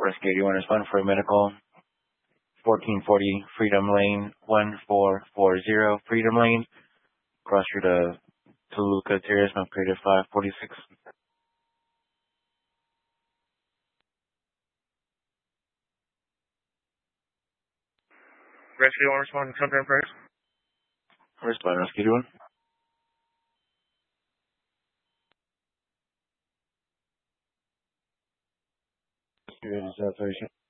Rescue 81 respond for a medical. 1440 Freedom Lane, 1440 Freedom Lane. Cross street of Toluca Terrace, Mount Creative 546. Rescue 1 respond, confirm first. Respond, Rescue 1. Rescue 1 is